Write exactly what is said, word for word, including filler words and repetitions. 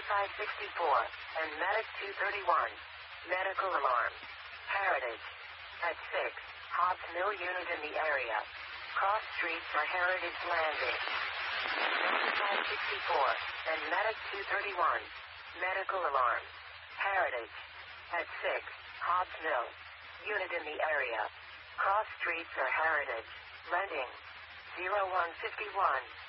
Notify sixty-four and Medic two thirty-one. Medical alarm. Heritage. At six. Hobbs Mill unit in the area. Cross street for Heritage Landing. Notify sixty-four and Medic two thirty-one. Medical alarm. Heritage. At six. Hobbs Mill. Unit in the area. Cross street for Heritage. Landing. zero one fifty-one.